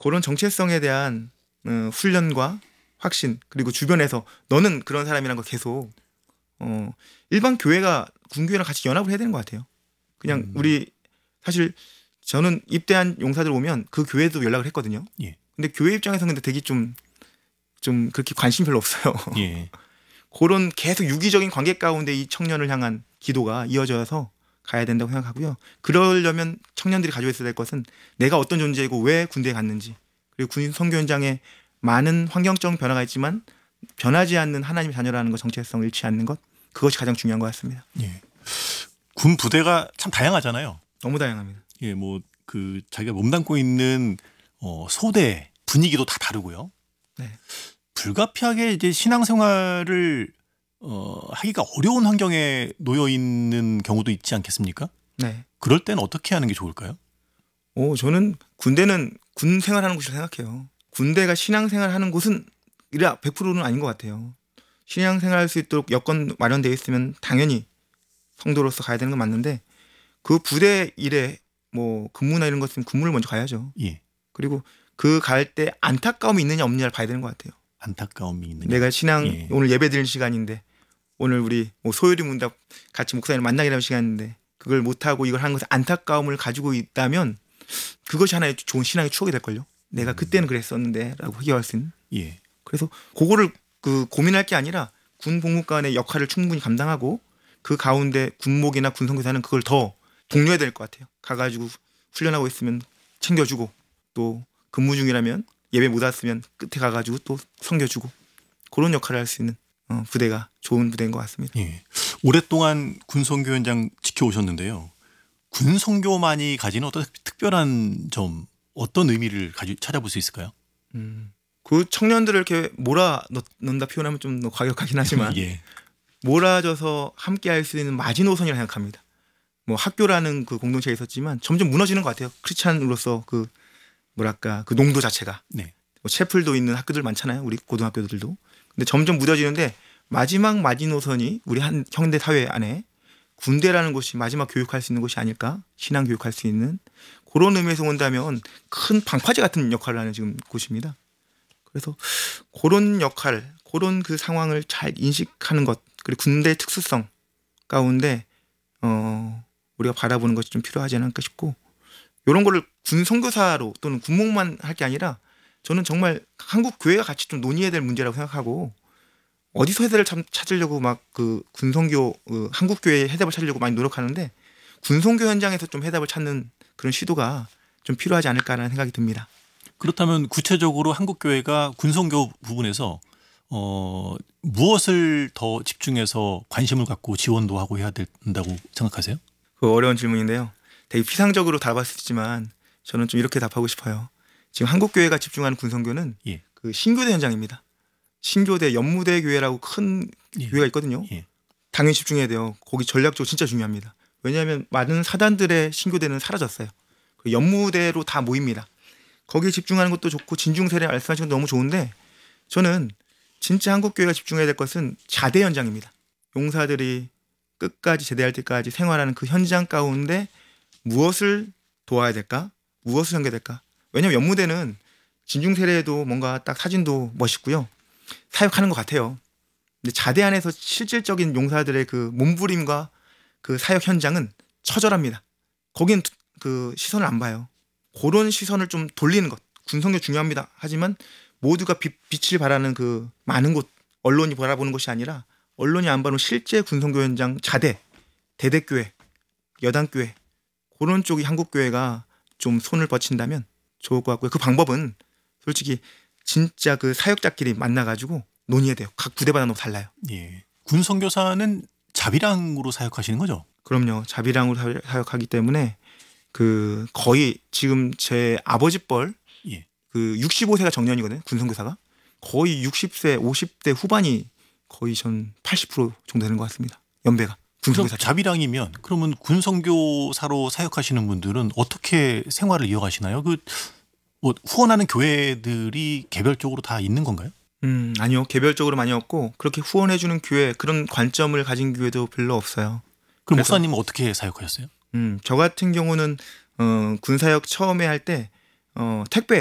그런 정체성에 대한 훈련과 확신, 그리고 주변에서 너는 그런 사람이란 걸 계속 일반 교회가 군교회랑 같이 연합을 해야 되는 것 같아요. 그냥 우리 사실 저는 입대한 용사들 오면 그 교회도 연락을 했거든요. 예. 근데 교회 입장에서는 근데 되게 좀 그렇게 관심 별로 없어요. 예. 그런 계속 유기적인 관계 가운데 이 청년을 향한 기도가 이어져서 가야 된다고 생각하고요. 그러려면 청년들이 가지고 있어야 될 것은 내가 어떤 존재이고 왜 군대에 갔는지, 그리고 군 선교 현장에 많은 환경적 변화가 있지만 변하지 않는 하나님의 자녀라는 것, 정체성을 잃지 않는 것, 그것이 가장 중요한 것 같습니다. 예. 군 부대가 참 다양하잖아요. 너무 다양합니다. 예, 뭐 그 자기가 몸담고 있는 소대 분위기도 다 다르고요. 네. 불가피하게 이제 신앙생활을 하기가 어려운 환경에 놓여 있는 경우도 있지 않겠습니까? 네. 그럴 때는 어떻게 하는 게 좋을까요? 저는 군대는 군 생활하는 곳이라고 생각해요. 군대가 신앙생활하는 곳은 100%는 아닌 것 같아요. 신앙생활할 수 있도록 여건 마련되어 있으면 당연히 성도로서 가야 되는 건 맞는데, 그 부대 일에 뭐 근무나 이런 것 있으면 근무를 먼저 가야죠. 예. 그리고 그 갈 때 안타까움이 있느냐 없느냐를 봐야 되는 것 같아요. 안타까움이 있느냐. 내가 신앙 예. 오늘 예배 드리는 시간인데, 오늘 우리 뭐 소요리 문답 같이 목사님 만나기라는 시간인데 그걸 못하고 이걸 하는 것에 안타까움을 가지고 있다면 그것이 하나의 좋은 신앙의 추억이 될걸요. 내가 그때는 그랬었는데 라고 회개할 수 있는. 예. 그래서 그거를 고민할 게 아니라 군 복무관의 역할을 충분히 감당하고 그 가운데 군목이나 군선교사는 그걸 더 독려해야 될 것 같아요. 가가지고 훈련하고 있으면 챙겨주고, 또 근무 중이라면 예배 못 왔으면 끝에 가가지고 또 섬겨주고, 그런 역할을 할 수 있는 부대가 좋은 부대인 것 같습니다. 예. 오랫동안 군선교 현장 지켜오셨는데요. 군선교만이 가지는 어떤 특별한 점, 어떤 의미를 찾아볼 수 있을까요? 그 청년들을 이렇게 몰아넣는다 표현하면 좀 과격하긴 하지만 예. 몰아줘서 함께 할 수 있는 마지노선이라고 생각합니다. 뭐 학교라는 그 공동체가 있었지만 점점 무너지는 것 같아요. 크리스찬으로서 그 농도 자체가. 네. 뭐 채플도 있는 학교들 많잖아요. 우리 고등학교들도. 근데 점점 무뎌지는데 마지막 마지노선이 우리 한 현대 사회 안에 군대라는 곳이 마지막 교육할 수 있는 곳이 아닐까? 신앙 교육할 수 있는 그런 의미에서 본다면 큰 방파제 같은 역할을 하는 지금 곳입니다. 그래서 그런 역할, 그런 그 상황을 잘 인식하는 것, 그리고 군대의 특수성 가운데 우리가 바라보는 것이 좀 필요하지 않을까 싶고, 이런 거를 군 선교사로 또는 군목만 할 게 아니라 저는 정말 한국 교회가 같이 좀 논의해야 될 문제라고 생각하고, 어디서 해답을 찾으려고 막 그 군선교 한국 교회의 해답을 찾으려고 많이 노력하는데 군선교 현장에서 좀 해답을 찾는 그런 시도가 좀 필요하지 않을까라는 생각이 듭니다. 그렇다면 구체적으로 한국 교회가 군선교 부분에서 무엇을 더 집중해서 관심을 갖고 지원도 하고 해야 된다고 생각하세요? 그 어려운 질문인데요. 되게 피상적으로 답할 수 있지만 저는 좀 이렇게 답하고 싶어요. 지금 한국 교회가 집중하는 군선교는 예. 그 신교대 현장입니다. 신교대 연무대 교회라고 큰 예. 교회가 있거든요. 예. 당연히 집중해야 돼요. 거기 전략적으로 진짜 중요합니다. 왜냐하면 많은 사단들의 신교대는 사라졌어요. 연무대로 다 모입니다. 거기에 집중하는 것도 좋고 진중세례 말씀하신 것도 너무 좋은데, 저는 진짜 한국교회가 집중해야 될 것은 자대 현장입니다. 용사들이 끝까지 제대할 때까지 생활하는 그 현장 가운데 무엇을 도와야 될까? 무엇을 전개해야 될까? 왜냐하면 연무대는 진중세례도 뭔가 딱 사진도 멋있고요. 사역하는 것 같아요. 근데 자대 안에서 실질적인 용사들의 그 몸부림과 그 사역 현장은 처절합니다. 거긴 그 시선을 안 봐요. 그런 시선을 좀 돌리는 것. 군선교 중요합니다. 하지만 모두가 빛을 발하는 그 많은 곳, 언론이 바라보는 것이 아니라 언론이 안 봐도 실제 군선교 현장 자대, 대대교회, 여단교회, 그런 쪽이 한국교회가 좀 손을 뻗친다면 좋을 것 같고요. 그 방법은 솔직히 진짜 그 사역자끼리 만나가지고 논의해야 돼요. 각 부대마다 너무 달라요. 예. 군선교사는 자비랑으로 사역하시는 거죠? 그럼요. 자비랑으로 사역하기 때문에 그 거의 지금 제 아버지 뻘 예. 그 65세가 정년이거든요. 군선교사가 거의 60세, 50대 후반이 거의 전 80% 정도 되는 것 같습니다. 연배가. 그럼 자비랑이면 그러면 군선교사로 사역하시는 분들은 어떻게 생활을 이어가시나요? 뭐 후원하는 교회들이 개별적으로 다 있는 건가요? 아니요. 개별적으로 많이 없고 그렇게 후원해주는 교회, 그런 관점을 가진 교회도 별로 없어요. 그럼 목사님은 어떻게 사역하셨어요? 저 같은 경우는 군사역 처음에 할 때 택배